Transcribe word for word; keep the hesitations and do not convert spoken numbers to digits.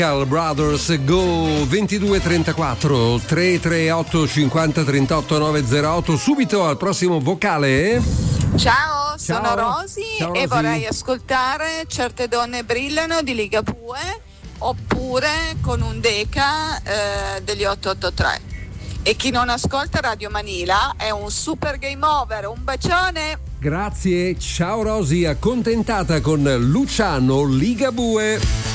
Brothers Go ventidue trentaquattro tre tre otto cinquanta trentotto novecentotto. Subito al prossimo vocale. Ciao, sono Ciao. Rosy Ciao, e Rosy. vorrei ascoltare Certe donne brillano di Ligabue oppure Con un Deca eh, degli otto otto tre. E chi non ascolta Radio Manila è un super game over. Un bacione. Grazie, ciao Rosy, accontentata con Luciano Ligabue.